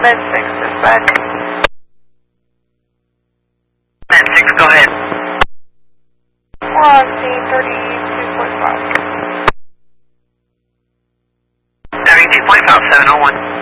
Med 6 dispatch. Med 6, go ahead. We're on scene 32.5. 32.5, 701.